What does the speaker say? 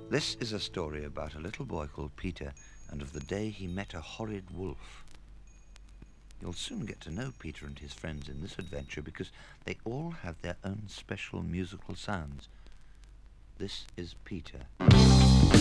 This is a story about a little boy called Peter and of the day he met a horrid wolf. You'll soon get to know Peter and his friends in this adventure because they all have their own special musical sounds. This is Peter.